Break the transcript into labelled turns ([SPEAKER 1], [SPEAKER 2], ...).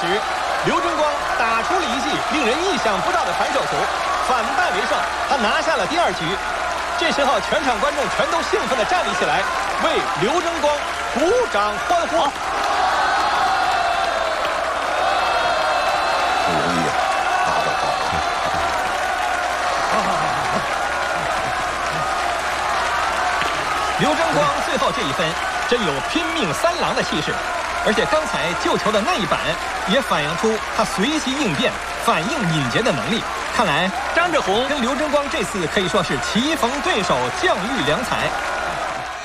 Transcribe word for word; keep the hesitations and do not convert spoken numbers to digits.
[SPEAKER 1] 时，刘争光打出了一记令人意想不到的传手球，反败为胜，他拿下了第二局。这时候，全场观众全都兴奋地站立起来，为刘争光鼓掌欢呼。
[SPEAKER 2] 不容易啊，打得好。
[SPEAKER 1] 刘争光最后这一分真有拼命三郎的气势，而且刚才救球的那一板也反映出他随机应变、反应敏捷的能力。看来张志宏跟刘争光这次可以说是棋逢对手，将遇良才。